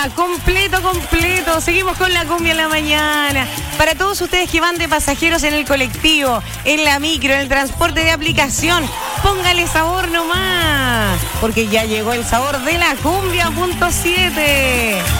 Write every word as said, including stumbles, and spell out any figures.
ya, completo, completo. Seguimos con la cumbia en la mañana. Para todos ustedes que van de pasajeros en el colectivo, en la micro, en el transporte de aplicación, póngale sabor nomás, porque ya llegó el sabor de la cumbia punto siete.